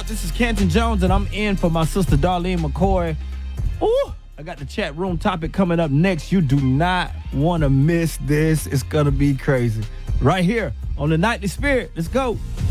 up? This is Canton Jones, and I'm in for my sister Darlene McCoy. Ooh, I got the chat room topic coming up next. You do not want to miss this. It's going to be crazy. Right here on the Nightly Spirit. Let's go.